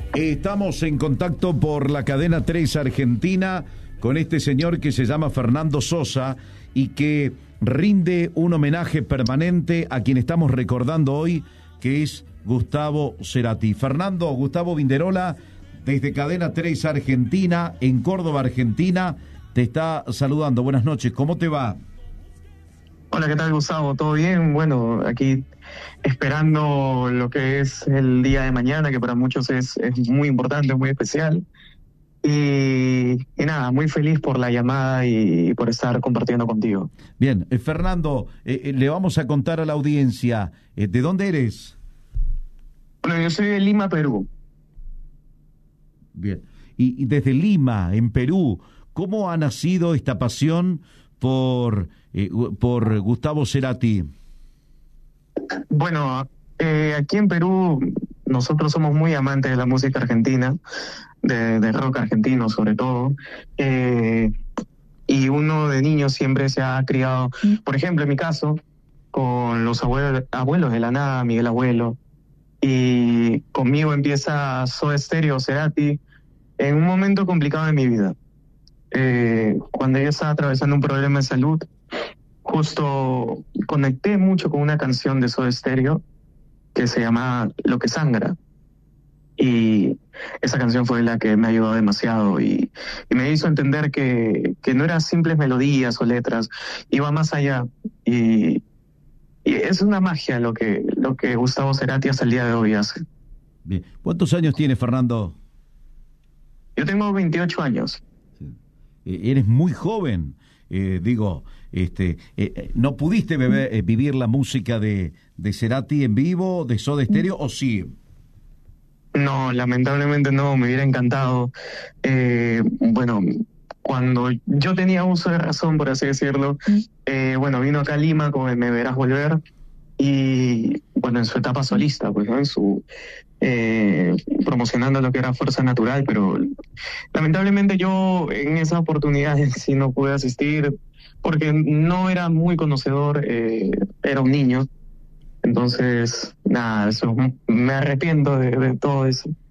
Estamos en contacto por la cadena 3 Argentina con este señor que se llama Fernando Sosa y que rinde un homenaje permanente a quien estamos recordando hoy, que es Gustavo Cerati. Fernando, Gustavo Vinderola, desde cadena 3 Argentina, en Córdoba, Argentina, te está saludando. Buenas noches, ¿cómo te va? Hola, ¿qué tal, Gustavo? ¿Todo bien? Bueno, aquí esperando lo que es el día de mañana, que para muchos es muy importante, muy especial. Y nada, muy feliz por la llamada y por estar compartiendo contigo. Bien, Fernando, le vamos a contar a la audiencia, ¿de dónde eres? Bueno, yo soy de Lima, Perú. Bien, y desde Lima, en Perú, ¿cómo ha nacido esta pasión por Gustavo Cerati? Bueno, aquí en Perú nosotros somos muy amantes de la música argentina, de rock argentino sobre todo, y uno de niño siempre se ha criado, por ejemplo, en mi caso, con los abuelos de la nada, Miguel Abuelo, y conmigo empieza Soda Stereo, Cerati, en un momento complicado de mi vida. Cuando yo estaba atravesando un problema de salud, justo conecté mucho con una canción de Soda Stereo que se llama Lo que sangra, y esa canción fue la que me ayudó demasiado y me hizo entender que no eran simples melodías o letras, iba más allá, y es una magia lo que Gustavo Cerati hasta el día de hoy hace. Bien. ¿Cuántos años tienes, Fernando? Yo tengo 28 años. Eres muy joven, ¿no pudiste vivir la música de Cerati en vivo, de Soda Stereo, o sí? No, lamentablemente no, me hubiera encantado. Bueno, cuando yo tenía uso de razón, por así decirlo, bueno, vino acá a Lima con el Me Verás Volver, y bueno, en su etapa solista, pues, ¿no? En su promocionando lo que era Fuerza Natural, pero lamentablemente yo en esa oportunidad sí no pude asistir porque no era muy conocedor, era un niño. Entonces, nada, eso, me arrepiento de todo eso.